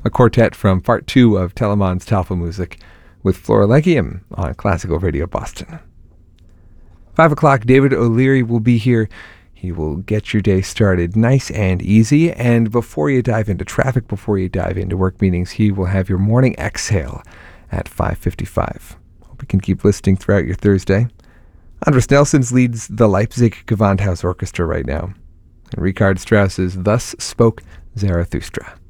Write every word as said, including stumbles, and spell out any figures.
a quartet from part two of Telemann's Tafelmusik with Florilegium on Classical Radio Boston. Five o'clock, David O'Leary will be here. He will get your day started nice and easy. And before you dive into traffic, before you dive into work meetings, he will have your morning exhale at five fifty-five. Hope you can keep listening throughout your Thursday. Andres Nelsons leads the Leipzig Gewandhaus Orchestra right now. And Richard Strauss's Thus Spoke Zarathustra.